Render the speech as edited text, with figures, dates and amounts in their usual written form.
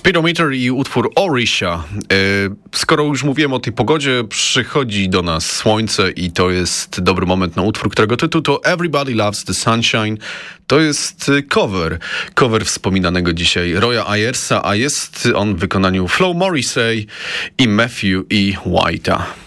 Speedometer i utwór Orisha. Skoro już mówiłem o tej pogodzie, przychodzi do nas słońce i to jest dobry moment na utwór, którego tytuł to Everybody Loves the Sunshine. To jest cover wspominanego dzisiaj Roya Ayersa, a jest on w wykonaniu Flo Morrissey i Matthew E. White'a.